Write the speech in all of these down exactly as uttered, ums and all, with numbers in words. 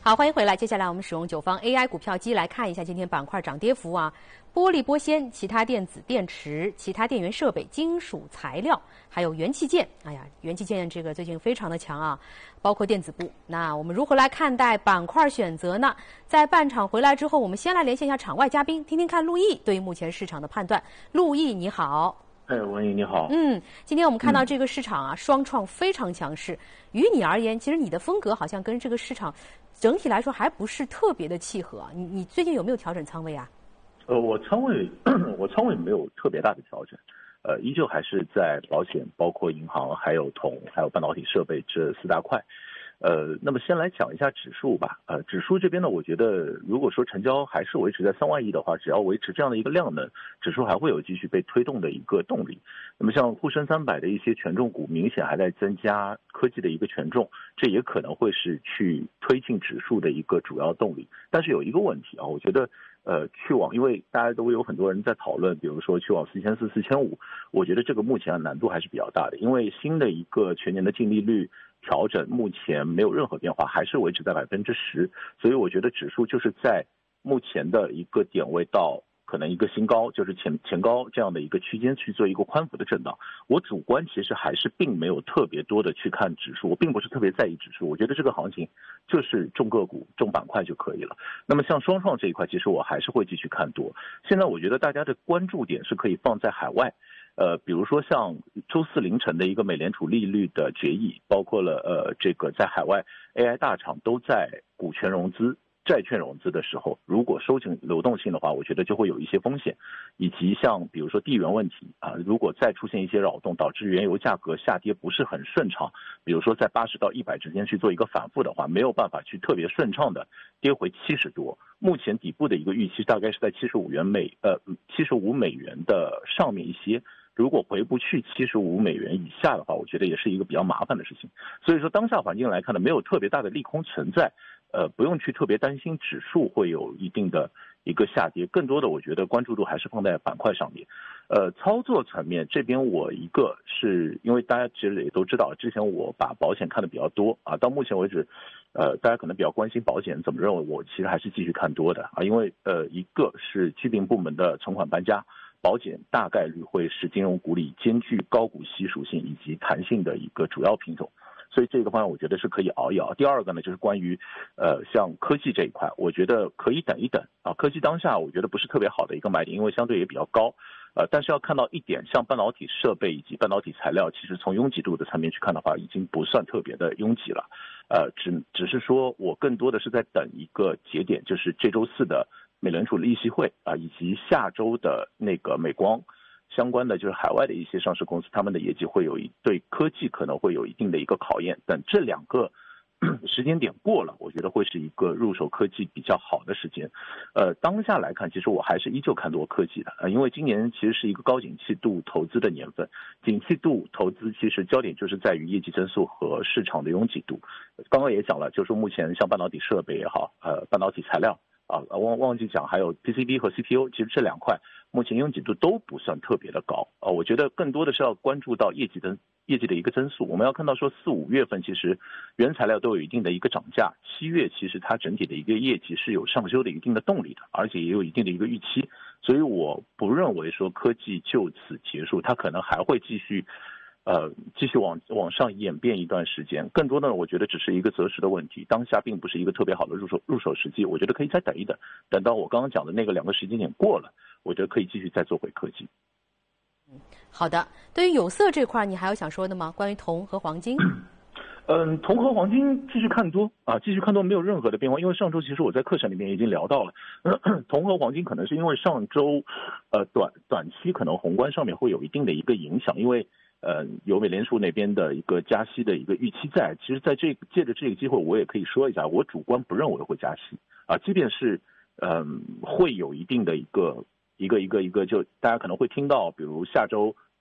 好，欢迎回来。接下来我们使用九方 A I 股票机来看一下今天板块涨跌幅啊。玻璃玻纤、其他电子电池、其他电源设备、金属材料，还有元器件。哎呀，元器件这个最近非常的强啊，包括电子部。那我们如何来看待板块选择呢？在半场回来之后，我们先来连线一下场外嘉宾，听听看陆毅对于目前市场的判断。陆毅，你好。 哎，文颖你好。 嗯，今天我们看到这个市场啊，嗯、双创非常强势。于你而言，其实你的风格好像跟这个市场整体来说还不是特别的契合。你你最近有没有调整仓位啊？ 呃，我仓位我仓位没有特别大的调整，呃，依旧还是在保险、包括银行、还有铜、还有半导体设备这四大块。呃，那么先来讲一下指数吧。呃，指数这边呢，我觉得如果说成交还是维持在三万亿的话，只要维持这样的一个量能，指数还会有继续被推动的一个动力。那么像沪深三百的一些权重股，明显还在增加科技的一个权重，这也可能会是去推进指数的一个主要动力。但是有一个问题啊，我觉得。呃，去往，因为大家都有很多人在讨论，比如说去往四千四、四千五，我觉得这个目前难度还是比较大的，因为新的一个全年的净利率调整目前没有任何变化，还是维持在百分之十，所以我觉得指数就是在目前的一个点位到可能一个新高，就是前前高这样的一个区间去做一个宽幅的震荡。我主观其实还是并没有特别多的去看指数，我并不是特别在意指数，我觉得这个行情就是重个股、重板块就可以了。那么像双创这一块，其实我还是会继续看多。现在我觉得大家的关注点是可以放在海外，呃，比如说像周四凌晨的一个美联储利率的决议，包括了呃这个在海外 A I 大厂都在股权融资。债券融资的时候，如果收紧流动性的话，我觉得就会有一些风险，以及像比如说地缘问题啊，如果再出现一些扰动，导致原油价格下跌不是很顺畅，比如说在八十到一百之间去做一个反复的话，没有办法去特别顺畅的跌回七十多。目前底部的一个预期大概是在七十五元美呃七十五美元的上面一些。如果回不去七十五美元以下的话，我觉得也是一个比较麻烦的事情。所以说当下环境来看呢，没有特别大的利空存在，呃，不用去特别担心指数会有一定的一个下跌，更多的我觉得关注度还是放在板块上面。呃，操作层面这边我一个是因为大家其实也都知道，之前我把保险看的比较多啊，到目前为止，呃，大家可能比较关心保险怎么认为，我其实还是继续看多的啊，因为呃，一个是既定部门的存款搬家。保险大概率会是金融股里兼具高股息属性以及弹性的一个主要品种，所以这个方向我觉得是可以熬一熬。第二个呢，就是关于呃像科技这一块，我觉得可以等一等啊。科技当下我觉得不是特别好的一个买点，因为相对也比较高，呃，但是要看到一点，像半导体设备以及半导体材料，其实从拥挤度的层面去看的话，已经不算特别的拥挤了，呃，只只是说我更多的是在等一个节点，就是这周四的。美联储议息会啊，以及下周的那个美光相关的，就是海外的一些上市公司，他们的业绩会有一对科技可能会有一定的一个考验。等这两个时间点过了，我觉得会是一个入手科技比较好的时间。呃，当下来看，其实我还是依旧看多科技的，呃，因为今年其实是一个高景气度投资的年份，景气度投资其实焦点就是在于业绩增速和市场的拥挤度。刚刚也讲了，就是目前像半导体设备也好，呃，半导体材料。啊，忘忘记讲，还有 P C B 和 C P U， 其实这两块目前拥挤度都不算特别的高啊。我觉得更多的是要关注到业绩的业绩的一个增速。我们要看到说四五月份其实原材料都有一定的一个涨价，七月其实它整体的一个业绩是有上修的一定的动力的，而且也有一定的一个预期。所以我不认为说科技就此结束，它可能还会继续。呃，继续往往上演变一段时间，更多的我觉得只是一个择时的问题，当下并不是一个特别好的入手入手时机，我觉得可以再等一等，等到我刚刚讲的那个两个时间点过了，我觉得可以继续再做回科技。 嗯，好的。对于有色这块，你还有想说的吗？关于铜和黄金？ 嗯，铜和黄金继续看多啊，继续看多没有任何的变化，因为上周其实我在课程里面已经聊到了，铜和黄金可能是因为上周，呃短短期可能宏观上面会有一定的一个影响，因为。呃，有美联储那边的一个加息的一个预期在，其实在这个借着这个机会，我也可以说一下，我主观不认为会加息啊，即便是嗯、呃、会有一定的一个一个一个一个，就大家可能会听到，比如下周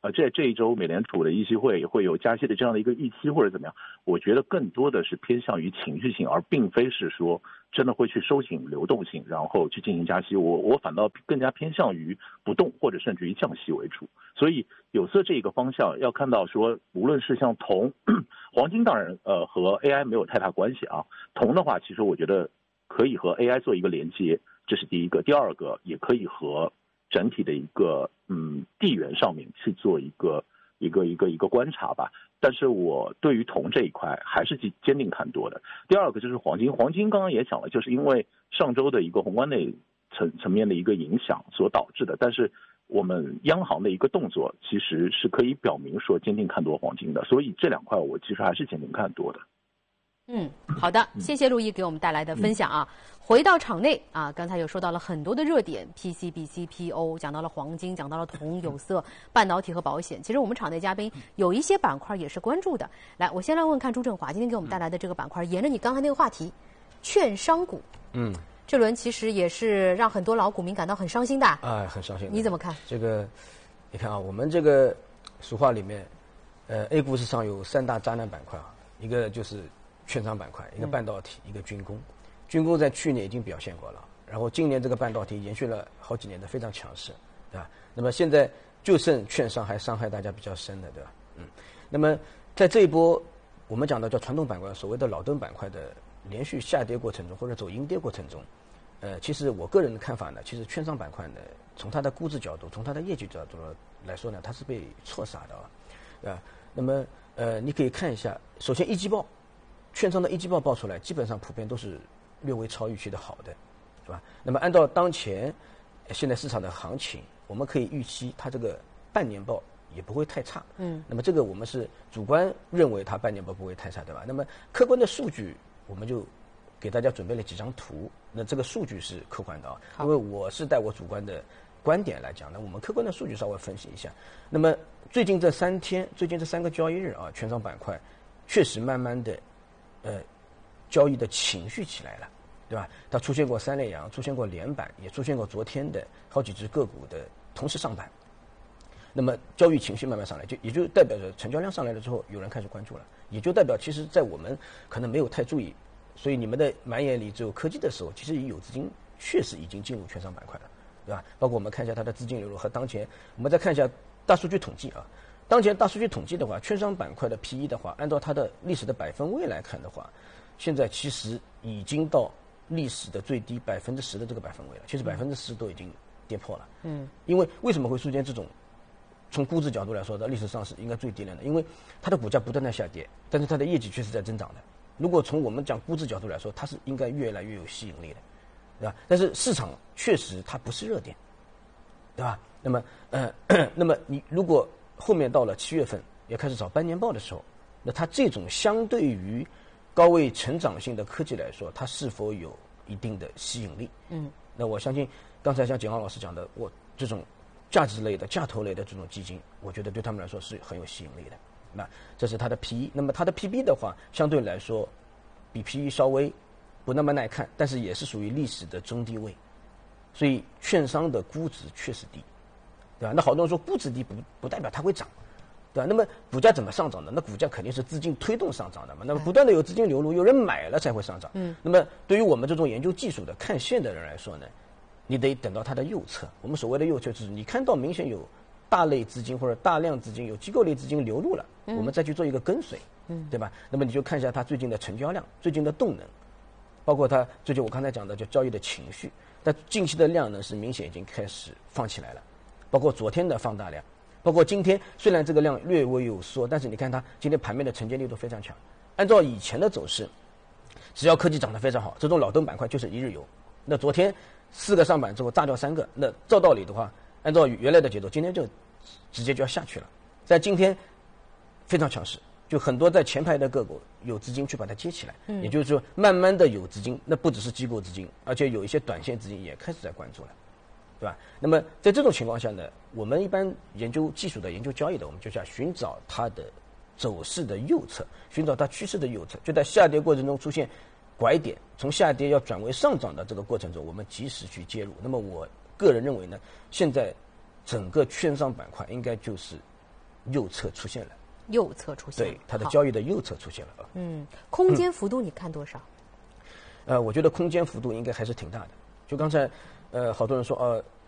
呃，这这一周美联储的议息会会有加息的这样的一个预期或者怎么样，我觉得更多的是偏向于情绪性，而并非是说真的会去收紧流动性，然后去进行加息。我我反倒更加偏向于不动或者甚至于降息为主。所以有色这一个方向要看到说，无论是像铜、黄金，当然呃和 A I 没有太大关系啊。铜的话，其实我觉得可以和 A I 做一个连接，这是第一个。第二个也可以和整体的一个嗯地缘上面去做一个一个一个一个观察吧，但是我对于铜这一块还是坚定看多的。第二个就是黄金，黄金刚刚也讲了，就是因为上周的一个宏观内层层面的一个影响所导致的，但是我们央行的一个动作其实是可以表明说坚定看多黄金的，所以这两块我其实还是坚定看多的。 嗯，好的，谢谢陆毅给我们带来的分享啊。回到场内啊，刚才有说到了很多的热点 ，P C B、C P O， 讲到了黄金，讲到了铜、有色、半导体和保险。其实我们场内嘉宾有一些板块也是关注的。来，我先来问问看朱振华，今天给我们带来的这个板块，沿着你刚才那个话题，券商股， 嗯， 这轮其实也是让很多老股民感到很伤心的。 哎，很伤心。 你怎么看？ 这个，你看啊，我们这个俗话里面，呃 ，A 股市场有三大渣男板块啊，一个就是券商板块，一个半导体，嗯、一个军工。军工在去年已经表现过了，然后今年这个半导体延续了好几年的非常强势，对吧？那么现在就剩券商还伤害大家比较深的，对吧？嗯，那么在这一波我们讲的叫传统板块，所谓的老登板块的连续下跌过程中，或者走阴跌过程中，呃，其实我个人的看法呢，其实券商板块呢，从它的估值角度，从它的业绩角度来说呢，它是被错杀的啊，对吧？那么呃，你可以看一下，首先一季报，券商的一季报报出来，基本上普遍都是略微超预期的好的，是吧？那么按照当前现在市场的行情，我们可以预期它这个半年报也不会太差。嗯，那么这个我们是主观认为它半年报不会太差，对吧？那么客观的数据，我们就给大家准备了几张图。那这个数据是客观的啊，因为我是带我主观的观点来讲，那我们客观的数据稍微分析一下。那么最近这三天，最近这三个交易日啊，券商板块确实慢慢的，呃，交易的情绪起来了。对吧？它出现过三类阳，出现过连板，也出现过昨天的好几只个股的同时上板。那么交易情绪慢慢上来，就也就代表着成交量上来了之后，有人开始关注了，也就代表其实在我们可能没有太注意，所以你们的满眼里只有科技的时候，其实有资金确实已经进入券商板块了，对吧？包括我们看一下它的资金流入和当前，我们再看一下大数据统计啊，当前大数据统计的话，券商板块的 P E 的话，按照它的历史的百分位来看的话，现在其实已经到历史的最低百分之十的这个百分位了，其实百分之十都已经跌破了。嗯，因为为什么会出现这种？从估值角度来说，在历史上是应该最低量的，因为它的股价不断的下跌，但是它的业绩却是在增长的。如果从我们讲估值角度来说，它是应该越来越有吸引力的，对吧？但是市场确实它不是热点，对吧？那么呃，那么你如果后面到了七月份要开始找半年报的时候，那它这种相对于高位成长性的科技来说，它是否有一定的吸引力？嗯，那我相信刚才像景浩老师讲的，我这种价值类的、价投类的这种基金，我觉得对他们来说是很有吸引力的。那这是它的 P E， 那么它的 P B 的话，相对来说比 P E 稍微不那么耐看，但是也是属于历史的中低位，所以券商的估值确实低，对吧？那好多人说估值低不不代表它会涨。对吧？那么股价怎么上涨的？那股价肯定是资金推动上涨的嘛。那么不断的有资金流入，有人买了才会上涨。嗯。那么对于我们这种研究技术的、看线的人来说呢，你得等到它的右侧。我们所谓的右侧就是你看到明显有大类资金或者大量资金、有机构类资金流入了，嗯、我们再去做一个跟随，嗯，对吧？那么你就看一下它最近的成交量、最近的动能，包括它最近我刚才讲的就交易的情绪。但近期的量呢是明显已经开始放起来了，包括昨天的放大量。包括今天，虽然这个量略微有缩，但是你看它今天盘面的承接力度非常强。按照以前的走势，只要科技涨得非常好，这种老登板块就是一日游。那昨天四个上板之后炸掉三个，那照道理的话，按照原来的节奏，今天就直接就要下去了。在今天非常强势，就很多在前排的个股有资金去把它接起来，嗯、也就是说，慢慢的有资金，那不只是机构资金，而且有一些短线资金也开始在关注了。对吧？那么在这种情况下呢，我们一般研究技术的、研究交易的，我们就要寻找它的走势的右侧，寻找它趋势的右侧，就在下跌过程中出现拐点，从下跌要转为上涨的这个过程中，我们及时去介入。那么我个人认为呢，现在整个券商板块应该就是右侧出现了。 右侧出现了， 对，它的交易的右侧出现了啊。 嗯，空间幅度你看多少？ 呃，我觉得空间幅度应该还是挺大的。就刚才，呃，好多人说，呃，